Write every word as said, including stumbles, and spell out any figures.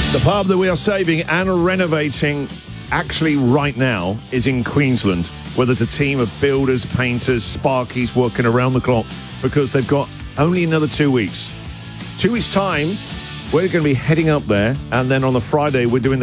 The pub that we are saving and renovating actually right now is in Queensland, where there's a team of builders, painters, sparkies working around the clock because they've got only another two weeks. Two weeks' time, we're going to be heading up there, and then on the Friday, we're doing the